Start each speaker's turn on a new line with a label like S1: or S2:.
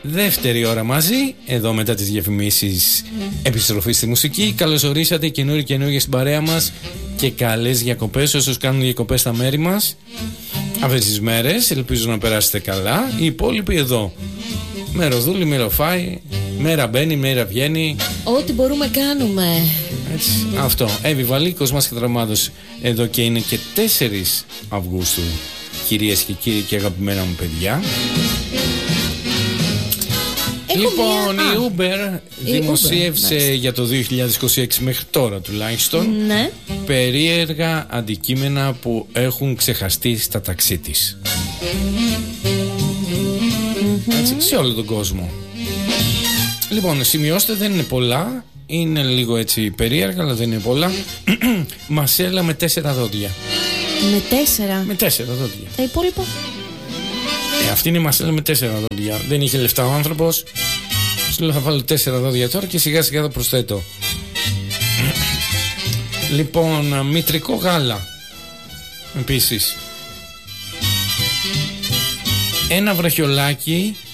S1: Δεύτερη ώρα μαζί. Εδώ μετά τις διαφημίσεις, επιστροφή στη μουσική. Καλώς ορίσατε καινούργια στην παρέα μας. Και καλές διακοπές όσους κάνουν διακοπές στα μέρη μας αυτές τις μέρες. Ελπίζω να περάσετε καλά. Οι υπόλοιποι εδώ, μεροδούλη, μεροφάει, μέρα μπαίνει, μέρα βγαίνει.
S2: Ό,τι μπορούμε κάνουμε.
S1: Έτσι, αυτό. Εύη Βαλίκος, μας και Τραυμάτος εδώ και είναι και 4 Αυγούστου. Κυρίες και κύριοι και αγαπημένα μου παιδιά. Λοιπόν, η Uber δημοσίευσε για το 2026 μέχρι τώρα τουλάχιστον περίεργα αντικείμενα που έχουν ξεχαστεί στα ταξί της. Έτσι, σε όλο τον κόσμο. Λοιπόν, σημειώστε, δεν είναι πολλά. Είναι λίγο έτσι περίεργα, αλλά δεν είναι πολλά. Μασέλα με 4 δόντια.
S2: Με 4?
S1: Με 4 δόντια.
S2: Τα υπόλοιπα?
S1: Αυτή είναι η μασέλα με 4 δόντια. Δεν είχε λεφτά ο άνθρωπος. Σου λέω θα βάλω 4 δόντια τώρα και σιγά σιγά θα προσθέτω. Λοιπόν, μητρικό γάλα. Επίσης. Ένα βραχιολάκι